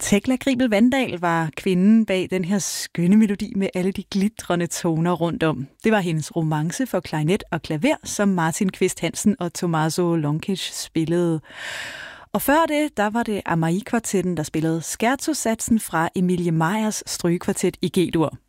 Tekla Gribel Vandal var kvinden bag den her skønne melodi med alle de glitrende toner rundt om. Det var hendes romance for klarinet og klaver, som Martin Kvist Hansen og Tommaso Lonkic spillede. Og før det, der var det Amai-kvartetten, der spillede Scherzo-satsen fra Emilie Meyers strygekvartet i G-dur.